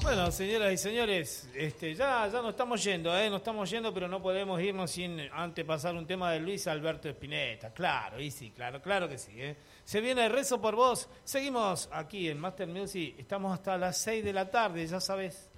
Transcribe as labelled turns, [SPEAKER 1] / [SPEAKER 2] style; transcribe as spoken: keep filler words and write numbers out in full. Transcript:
[SPEAKER 1] Bueno, señoras y señores, este, ya, ya nos estamos yendo, ¿eh? Nos estamos yendo, pero no podemos irnos sin antes pasar un tema de Luis Alberto Spinetta. Claro, y sí, claro, claro que sí, ¿eh? Se viene Rezo por Vos. Seguimos aquí en Master Music. Estamos hasta las seis de la tarde, ya sabes.